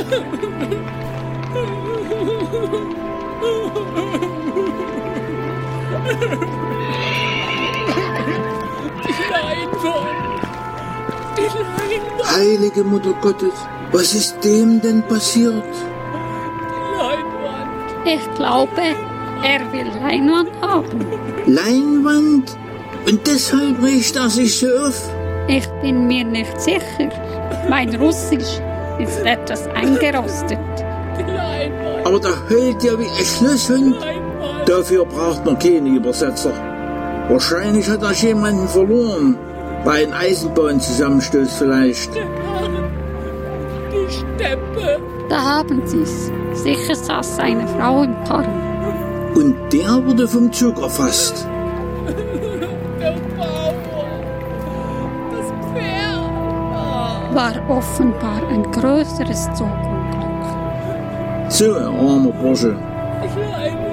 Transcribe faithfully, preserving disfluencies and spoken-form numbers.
Heilige Mutter Gottes, was ist dem denn passiert? Ich glaube, er will Leinwand haben. Leinwand? Und deshalb riecht er sich so auf? Ich bin mir nicht sicher. Mein Russisch ist etwas eingerostet. Aber der heult ja wie ein Schlosshund. Dafür braucht man keinen Übersetzer. Wahrscheinlich hat er jemanden verloren. Bei einem Eisenbahnzusammenstoß vielleicht. Die Steppe. Da haben sie's. Sicher saß eine Frau im Karren. Und der wurde vom Zug erfasst. Der Bauer. Das Pferd. War offenbar ein größeres Zugunglück. So, armer Bursche. Ich leide.